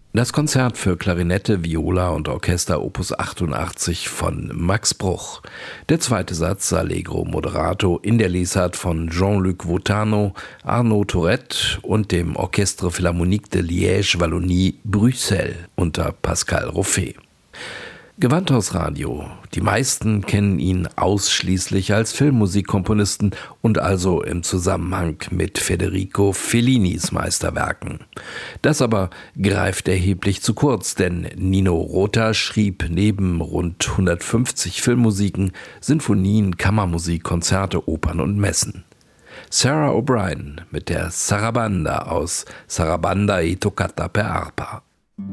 Das Konzert für Klarinette, Viola und Orchester Opus 88 von Max Bruch. Der zweite Satz Allegro moderato in der Lesart von Jean-Luc Vautano, Arnaud Tourette und dem Orchestre Philharmonique de Liège-Wallonie Bruxelles unter Pascal Roffet. Gewandhausradio. Die meisten kennen ihn ausschließlich als Filmmusikkomponisten und also im Zusammenhang mit Federico Fellinis Meisterwerken. Das aber greift erheblich zu kurz, denn Nino Rota schrieb neben rund 150 Filmmusiken, Sinfonien, Kammermusik, Konzerte, Opern und Messen. Sarah O'Brien mit der Sarabanda aus Sarabanda e Toccata per Arpa.